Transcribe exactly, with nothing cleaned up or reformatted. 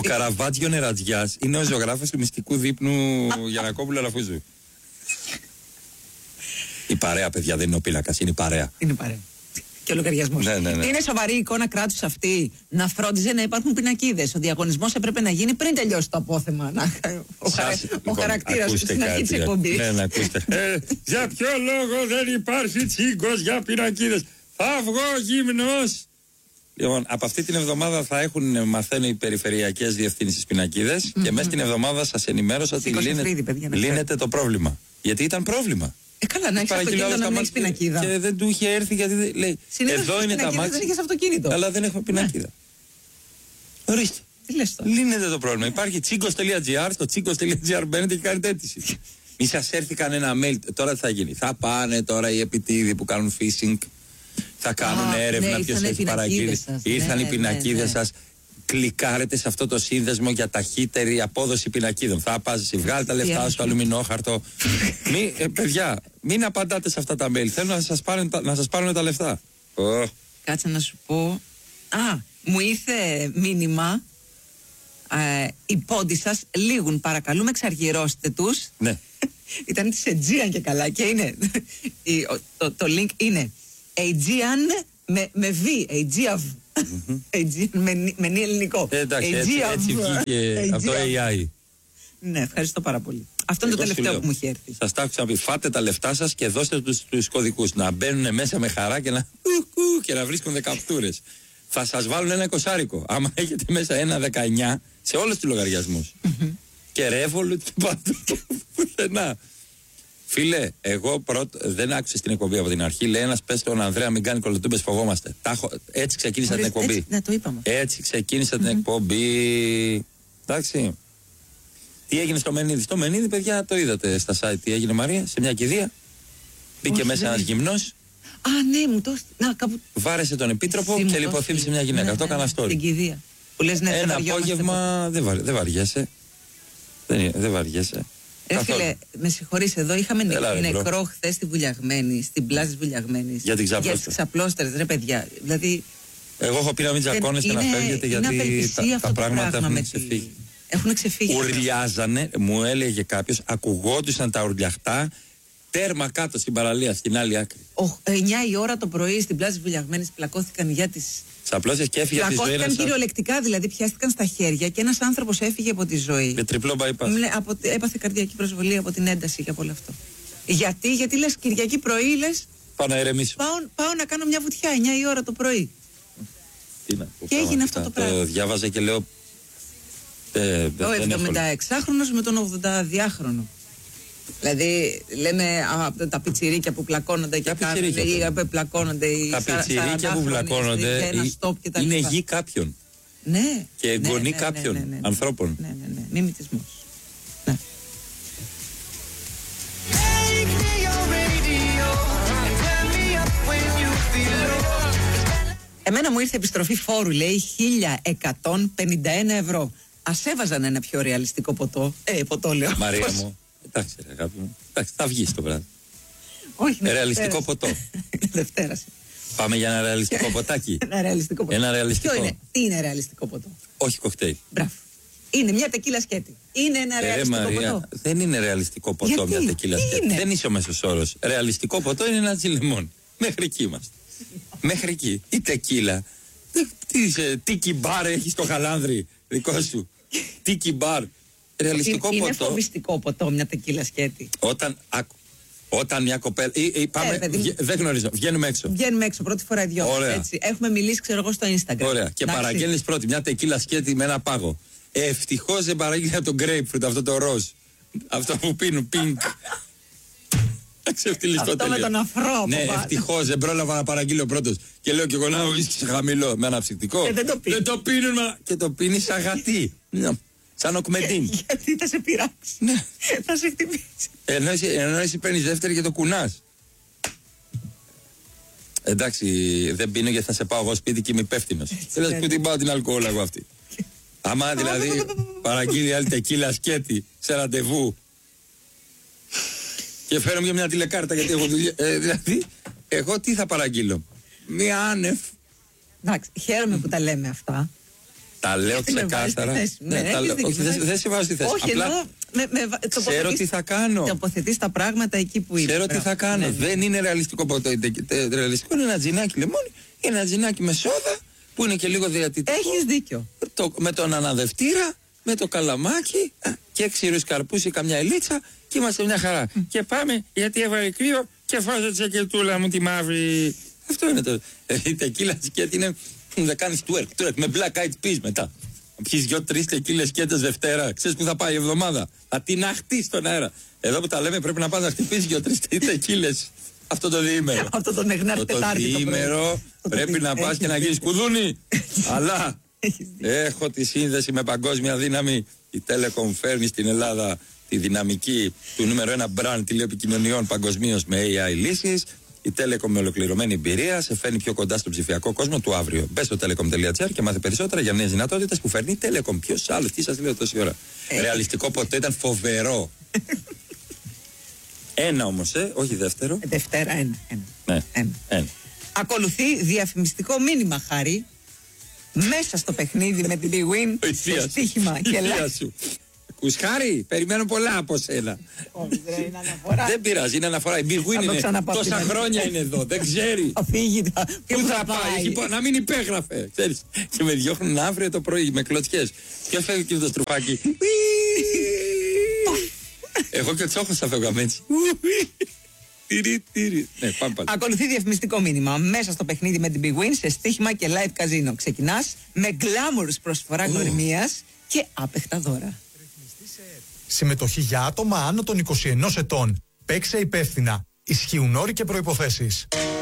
Καραβάτζιο Νερατζιάς είναι ο ζωγράφος του μυστικού δείπνου Γιαννακόπουλου Αλαφούζου. Η παρέα, παιδιά, δεν είναι ο πίνακας, είναι η παρέα. Είναι παρέα. Και ο λογαριασμός. Ναι, ναι, ναι. Είναι σοβαρή εικόνα κράτους αυτή να φρόντιζε να υπάρχουν πινακίδες. Ο διαγωνισμός έπρεπε να γίνει πριν τελειώσει το απόθεμα. Να... Ο, Σας, χαρα... λοιπόν, ο χαρακτήρας στην αρχή της εκπομπής. Ναι, να ακούστε. ε, για ποιο λόγο δεν υπάρχει τσίγκος για πινακίδες? Θα βγω γυμνός. Λοιπόν, από αυτή την εβδομάδα θα έχουν, μαθαίνω, οι περιφερειακές διευθύνσεις πινακίδες mm-hmm. και μέσα στην εβδομάδα σας ενημέρωσα ότι λύνεται, παιδιά, λύνεται το πρόβλημα. Γιατί ήταν πρόβλημα. Ε, καλά, να έχεις αυτοκίνητο να μην έχεις πινακίδα. Και δεν του είχε έρθει γιατί λέει. Συνήθως εδώ είναι τα μάτια. Δεν είχες αυτοκίνητο. Αλλά δεν έχουμε πινακίδα. Ναι. Ορίστε. Τι λες τώρα? Λύνεται το πρόβλημα. Υπάρχει τσίγκος.gr, στο τσίγκος.gr μπαίνετε και κάνετε αίτηση. Μη σας έρθει κανένα mail. Τώρα τι θα γίνει? Θα πάνε τώρα οι επιτίδοι που κάνουν phishing. Θα κάνουν ah, έρευνα ναι, ποιος έχει παραγγείλει. Ήρθαν ναι, οι πινακίδες ναι, ναι. σας. Κλικάρετε σε αυτό το σύνδεσμο για ταχύτερη απόδοση πινακίδων. Θα πας, βγάλει τα λεφτά στο αλουμινόχαρτο. Μη, ε, παιδιά, μην απαντάτε σε αυτά τα mail. Θέλω να σας πάρουν, να σας πάρουν τα λεφτά. Oh. Κάτσε να σου πω. Α, μου ήρθε μήνυμα. Ε, οι πόντοι σας λήγουν, παρακαλούμε, εξαργυρώστε τους. Ναι. Ήταν της Aegean και καλά. Και είναι. το, το link είναι Aegean με, με V. Aegean. Mm-hmm. Aegean με, με νη ελληνικό. Ε, εντάξει, Aegean. έτσι, έτσι βγήκε από το έι άι. Ναι, ευχαριστώ πάρα πολύ. Αυτό είναι το τελευταίο που μου έχει έρθει. Σας τα άκουσα να πει: φάτε τα λεφτά σας και δώστε τους, τους κωδικούς. Να μπαίνουν μέσα με χαρά και να, και να βρίσκονται καπτούρες. Θα σας βάλουν ένα εικοσάρικο. Άμα έχετε μέσα ένα δεκαεννιά σε όλους τους λογαριασμούς. Mm-hmm. Και Revolut και παντού. Πουθενά. Φίλε, εγώ πρώτο, δεν άκουσα την εκπομπή από την αρχή. Λέει ένας: πες στον Ανδρέα, μην κάνει κολοτούμπες, φοβόμαστε. Τάχω, έτσι ξεκίνησα Ορίστε, την εκπομπή. Έτσι, ναι, το είπαμε. Έτσι ξεκίνησα mm-hmm. την εκπομπή. Εντάξει. Τι έγινε στο Μενίδη? Στο Μενίδη, παιδιά, το είδατε στα site. Τι έγινε, Μαρία? Σε μια κηδεία. Μπήκε Όχι, μέσα ένας γυμνός. Α, ναι, μου το. Να, κάπου... Βάρεσε τον επίτροπο Εσύ, και λιποθύμησε μια γυναίκα. Ναι, το έκανα story. Στην κηδεία. Λες, ναι, ένα απόγευμα δεν βα... δε βαριέσαι. Δεν, δεν βαριέσαι. Ε, φίλε, με συγχωρείς, εδώ είχαμε Έλα, νεκρό χθες στη Βουλιαγμένη, στην πλάζα της Βουλιαγμένης. Για την Για τις ξαπλώστερες, ρε παιδιά. Δηλαδή. Εγώ έχω πει να μην τζακώνεστε να φεύγετε γιατί τα, τα πράγματα πράγμα έχουν ξεφύγει. Έχουν ξεφύγει. Ουρλιάζανε, μου έλεγε κάποιος, ακουγόντουσαν τα ουρλιαχτά τέρμα κάτω στην παραλία, στην άλλη άκρη. εννιά η ώρα το πρωί στην πλάζα της Βουλιαγμένης πλακώθηκαν για τις. Ξαπλώσες και έφυγε από τη ζωή. Πλακώθηκαν κυριολεκτικά, δηλαδή πιάστηκαν στα χέρια και ένας άνθρωπος έφυγε από τη ζωή. Με τριπλό bypass. Από, έπαθε καρδιακή προσβολή από την ένταση και από όλο αυτό. Γιατί, γιατί λες Κυριακή πρωί, λες. Πάω να ηρεμήσω. Πάω, πάω να κάνω μια βουτιά εννιά η ώρα το πρωί. Τι να, και έγινε αυτό το πράγμα. Το διάβαζα και λέω. Ε, ο εβδομηνταεξάχρονος με τον ογδονταδυάχρονο. Δηλαδή λέμε α, τα πιτσιρίκια που πλακώνονται και κάνουν ή πλακώνονται οι τα πιτσιρίκια που πλακώνονται είναι γη κάποιον. Ναι. Και εγγονή ναι, ναι, κάποιων ναι, ναι, ναι, ανθρώπων. Ναι, ναι, ναι. Μιμητισμός. Ναι. Εμένα μου ήρθε επιστροφή φόρου, λέει, χίλια εκατόν πενήντα ένα ευρώ. Ας έβαζαν ένα πιο ρεαλιστικό ποτό. Ε, ποτό λέω. Μαρία μου. Εντάξει, ρε, αγάπη μου. Εντάξει, θα βγει το βράδυ. Όχι, ναι, ρεαλιστικό ποτό. Δευτέρα. Πάμε για ένα ρεαλιστικό ποτάκι. Ένα ρεαλιστικό ποτό. Ένα ρεαλιστικό. Ποιο είναι, τι είναι ρεαλιστικό ποτό? Όχι κοκτέιλ. Μπράβο. Είναι μια τεκίλα σκέτη. Είναι ένα ε, ρεαλιστικό Μαρία, ποτό. Δεν είναι ρεαλιστικό ποτό. Γιατί? Μια τεκίλα σκέτη. Δεν είσαι ο μέσος όρος. Ρεαλιστικό ποτό είναι ένα τζιλεμόν. Μέχρι εκεί είμαστε. Μέχρι εκεί. Η τεκίλα. Τίκι μπαρ έχει στο Χαλάνδρι δικό σου. Τίκι μπαρ. Ρεαλιστικό είναι, ποτό. Είναι φοβιστικό ποτό μια τεκίλα σκέτη. Όταν, α, όταν μια κοπέλα. Ή, ή, πάμε, ε, βγε, δεν γνωρίζω. Βγαίνουμε έξω. Βγαίνουμε έξω πρώτη φορά οι δυο. Έτσι. Έχουμε μιλήσει, ξέρω εγώ, στο Instagram. Ωραία. Και παραγγέλνεις πρώτη μια τεκίλα σκέτη με ένα πάγο. Ευτυχώς δεν παραγγείλει από τον grapefruit, αυτό το ροζ. Αυτό που πίνουν, pink. Αυτό με τον αφρό. Ναι, ευτυχώς δεν πρόλαβα να παραγγείλω πρώτος. Και λέω και εγώ να βρίσκει σε χαμηλό με αναψυκτικό. Ε, δεν το πίνουν. Δεν το πίνουν, μα... Και το πίνει σαν γατί. Σαν οκμεντίν. Γιατί θα σε πειράξει. Ναι. Θα σε χτυπήσει. Ενώ εσύ, ενώ εσύ παίρνεις δεύτερη και το κουνάς. Εντάξει, δεν πίνω γιατί θα σε πάω εγώ σπίτι και είμαι υπεύθυνος. Θέλεις που την πάω την αλκοόλα εγώ αυτή. Άμα δηλαδή παραγγείλει άλλη τεκίλα σκέτη σε ραντεβού και φέρω μια, μια τηλεκάρτα γιατί έχω δουλειά. Ε, δηλαδή, εγώ τι θα παραγγείλω? Μια άνευ. Εντάξει, χαίρομαι που τα λέμε αυτά. Τα λέω ξεκάθαρα. Ναι, ναι, τα λέω, όχι, δεν, δεν σε βάζω στη θέση. Όχι, απλά ενώ, με, με, ξέρω τι θα κάνω. Τοποθετείς τα πράγματα εκεί που είναι. Ξέρω τι θα κάνω. Ναι, δεν είναι ρεαλιστικό ποτέ. Ρεαλιστικό είναι ένα τζινάκι λεμόνι ή ένα τζινάκι με σόδα που είναι και λίγο διατητικό. Έχεις δίκιο. Το, με τον αναδευτήρα, με το καλαμάκι και ξηρούς καρπούς ή καμιά ελίτσα και είμαστε μια χαρά. Mm. Και πάμε γιατί έβαλε κρύο και φάζω τη σακετούλα μου τη μαύρη. Αυτό είναι το. Η τεκίλα σκέτη είναι να κάνεις twerk, twerk με black eyed peas μετά. Να πιεις δυο-τρεις τεκίλες σκέτες Δευτέρα. Ξέρεις που θα πάει η εβδομάδα. Θα την αχτεί στον αέρα. Εδώ που τα λέμε πρέπει να πας να χτυπήσεις δυο-τρεις τεκίλες. Αυτό το διήμερο. Αυτό το νεγνάρι Τετάρτη. Το διήμερο πρέπει να πας και να γίνεις κουδούνι. Αλλά έχω τη σύνδεση με παγκόσμια δύναμη. Η Telecom φέρνει στην Ελλάδα τη δυναμική του νούμερο ένα brand τηλεοπικοινωνιών παγκοσμίως με έι άι λύσεις. Η Telecom με ολοκληρωμένη εμπειρία σε φέρνει πιο κοντά στον ψηφιακό κόσμο του αύριο. Μπες στο telecom τελεία τζι άρ και μάθε περισσότερα για νέες δυνατότητες που φέρνει η Telecom. Ποιος άλλος, τι σας λέω τόση ώρα. Ε. Ρεαλιστικό ποτέ, ήταν φοβερό. Ένα όμως, ε, όχι δεύτερο. Δευτέρα, ένα. ένα. Ναι, ένα. ένα. Ακολουθεί διαφημιστικό μήνυμα, Χάρη, μέσα στο παιχνίδι με την Big Win, στο στοίχημα και λέει. Κουσχάρη, περιμένω πολλά από σένα. Δεν πειράζει, είναι αναφορά. Η Big Win είναι τόσα χρόνια είναι εδώ, δεν ξέρει. Πού θα πάει, να μην υπέγραφε. Και με διώχνουν αύριο το πρωί με κλωτσιές. Ποιος φεύγει και το στρουφάκι. Εγώ και ο Τσόχος θα φεύγαμε έτσι. Ναι, πάμε πάλι. Ακολουθεί διαφημιστικό μήνυμα μέσα στο παιχνίδι με την Big Win σε στοίχημα και live καζίνο. Ξεκινάς με glamorous προσφορά γνωριμίας και άπεχτα δώρα. Συμμετοχή για άτομα άνω των είκοσι ενός ετών. Παίξε υπεύθυνα. Ισχύουν όροι και προϋποθέσεις.